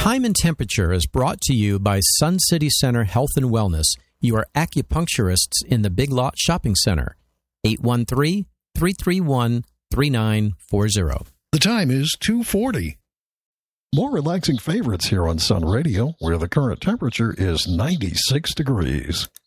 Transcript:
Time and Temperature is brought to you by Sun City Center Health and Wellness, your acupuncturists in the Big Lot Shopping Center. 813-331-3940. The time is 2:40. More relaxing favorites here on Sun Radio, where the current temperature is 96 degrees.